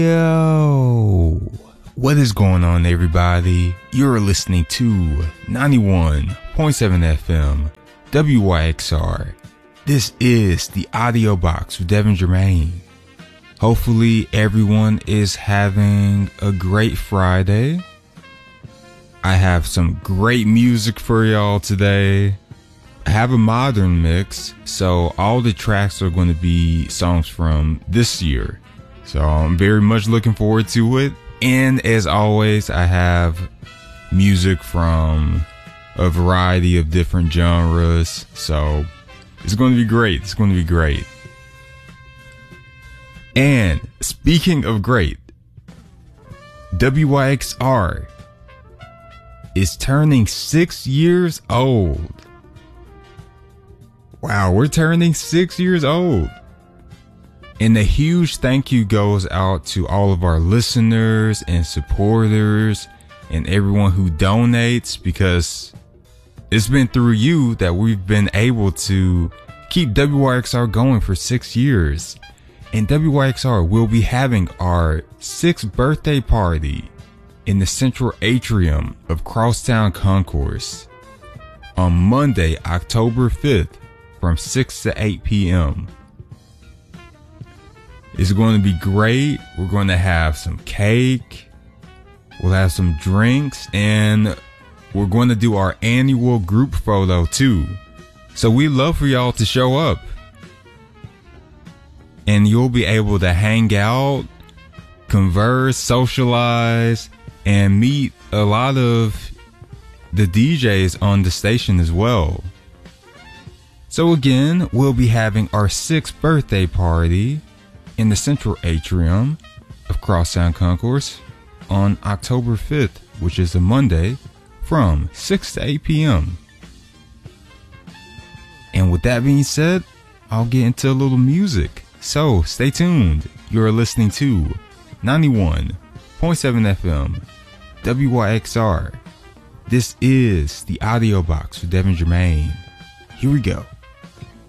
Yo, what is going on, everybody? You're listening to 91.7 FM WYXR. This is the Audio Box with Devin Germain. Hopefully everyone is having a great Friday. I have some great music for y'all today. I have a modern mix, so all the tracks are going to be songs from this year. So I'm very much looking forward to it. And as always, I have music from a variety of different genres. So it's going to be great. It's going to be great. And speaking of great, WYXR is turning 6 years old. Wow, we're turning 6 years old. And a huge thank you goes out to all of our listeners and supporters and everyone who donates, because it's been through you that we've been able to keep WYXR going for 6 years. And WYXR will be having our 6th birthday party in the central atrium of Crosstown Concourse on Monday, October 5th from 6 to 8 p.m. It's going to be great. We're going to have some cake. We'll have some drinks, and we're going to do our annual group photo too. So we'd love for y'all to show up. And you'll be able to hang out, converse, socialize, and meet a lot of the DJs on the station as well. So again, we'll be having our 6th birthday party in the central atrium of Crosstown Concourse on October 5th, which is a Monday, from 6 to 8 p.m. And with that being said, I'll get into a little music. So stay tuned. You're listening to 91.7 FM WYXR. This is the Audio Box with Devin Germain. Here we go.